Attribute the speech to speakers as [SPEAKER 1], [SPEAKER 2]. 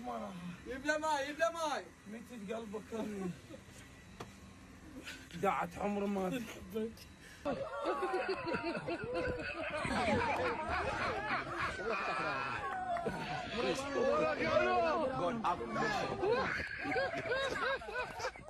[SPEAKER 1] مرة
[SPEAKER 2] جيب له ماي جيب له ماي.
[SPEAKER 1] ميتة قلبك امي. دعت عمر ما تحبك.
[SPEAKER 3] Gol up.